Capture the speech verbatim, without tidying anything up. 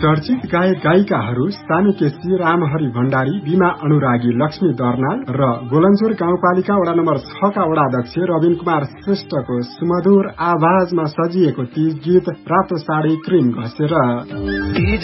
चर्चित गायक गायिकाहरू सामी केसी, रामहरि भण्डारी, बीमा अनुरागी, लक्ष्मी दर्नाल र गोलन्जोर गाउँपालिका वडा नम्बर छ का वडाध्यक्ष रविन कुमार श्रेष्ठको सुमधुर आवाजमा सजिएको ती गीत रातो साडी क्रिम घसेर